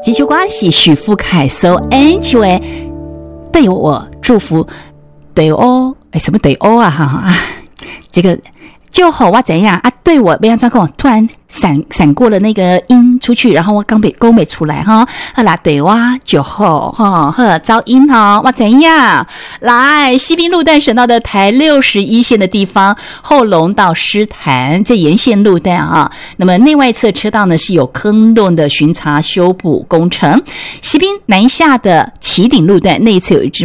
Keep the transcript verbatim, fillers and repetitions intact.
继续关系许富凯 so anyway 对我祝福对哦哎什么对哦啊哈啊这个就好我怎样啊对我不要抓空突然闪闪过了那个音出去然后我刚被勾没出来哈好啦对我就好哈呵噪音哈我怎样来西滨路段省道的台六十一线的地方后龙到狮潭这沿线路段啊那么内外侧车道呢是有坑洞的巡查修补工程西滨南下的旗顶路段内侧有一只